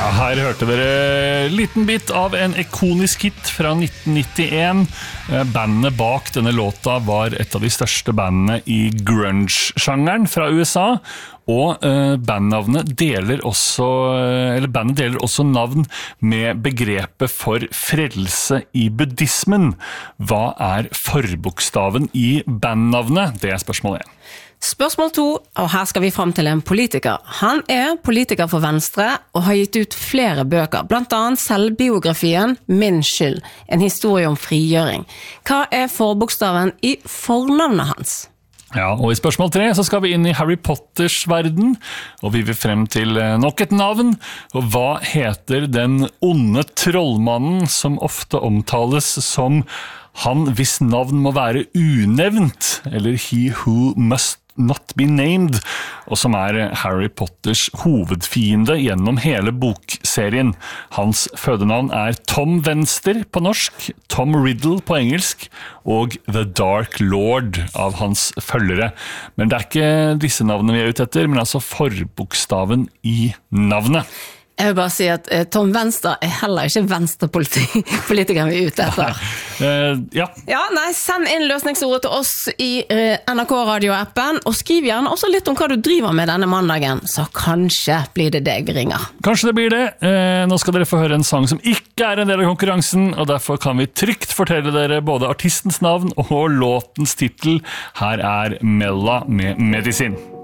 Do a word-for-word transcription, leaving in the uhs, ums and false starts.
Ja, her hørte dere liten bit av en ikonisk hit fra nitten nittien. Bandet bak denne låta var et av de største bandene i grunge-sjangeren fra U S A, og bandnavnet deler også, eller bandet deler også navn med begrepet for frelse i buddhismen. Hva er forbokstaven i bandnavnet? Det er spørsmål én. Spørsmål to, og her skal vi frem til en politiker. Han er politiker for Venstre og har gitt ut flere bøker, blant annet selvbiografien Min skyld, en historie om frigjøring. Hva er forbokstaven i fornavnet hans? Ja, og i spørsmål tre så skal vi inn i Harry Potters verden, og vi vil frem til nok et navn. Og hva heter den onde trollmannen som ofte omtales som han hvis navn må være unevnt, eller he who must not be named, og som er Harry Potters hovedfiende gjennom hele bokserien. Hans fødenavn er Tom Venster på norsk, Tom Riddle på engelsk, og The Dark Lord av hans følgere. Men det er ikke disse navnene vi er ute etter, men altså forbokstaven i navnet. Jeg vil bare si at Tom Venstre er heller ikke venstrepolitikeren vi er ute etter. Uh, ja. Ja, nei, send inn løsningsordet til oss i N R K-radioappen, og skriv gjerne også litt om hva du driver med denne mandagen, så kanskje blir det deg vi ringer. Kanskje det blir det. Uh, nå skal dere få høre en sang som ikke er en del av konkurransen, og derfor kan vi trygt fortelle dere både artistens navn og låtens titel. Her er Mella med Medisin.